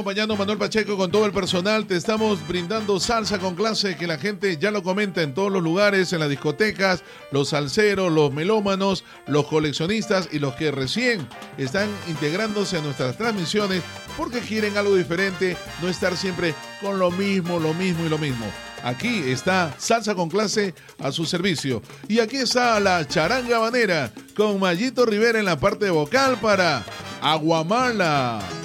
acompañando Manuel Pacheco con todo el personal. Te estamos brindando salsa con clase, que la gente ya lo comenta en todos los lugares, en las discotecas, los salseros, los melómanos, los coleccionistas y los que recién están integrándose a nuestras transmisiones porque quieren algo diferente, no estar siempre con lo mismo y lo mismo. Aquí está Salsa con Clase a su servicio. Y aquí está la charanga habanera con Mayito Rivera en la parte vocal para Aguamala.